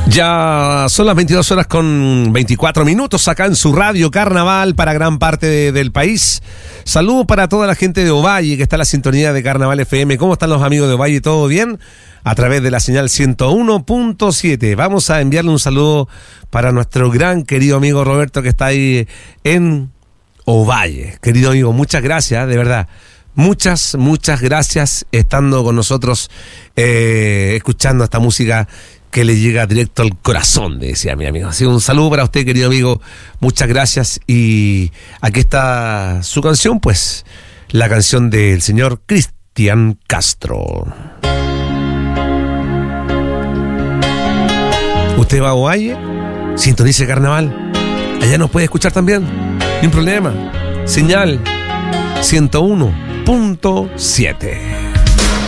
Ya son las 22 horas con 24 minutos acá en su radio Carnaval para gran parte del país. Saludos para toda la gente de Ovalle que está en la sintonía de Carnaval FM. ¿Cómo están los amigos de Ovalle? ¿Todo bien? A través de la señal 101.7. Vamos a enviarle un saludo para nuestro gran querido amigo Roberto que está ahí en Ovalle. Querido amigo, muchas gracias, de verdad. Muchas gracias estando con nosotros, escuchando esta música que le llega directo al corazón, decía mi amigo. Así un saludo para usted, querido amigo. Muchas gracias. Y aquí está su canción, pues, la canción del señor Cristian Castro. ¿Usted va a Ovalle? Sintonice Carnaval. Allá nos puede escuchar también. Ni un problema. Señal 101.7.